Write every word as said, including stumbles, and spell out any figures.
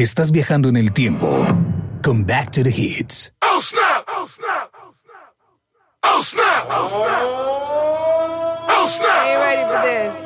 Estás viajando en el tiempo con Back to the Hits. Oh snap! Oh snap! Oh snap! Oh snap! Oh snap! Are you ready for this?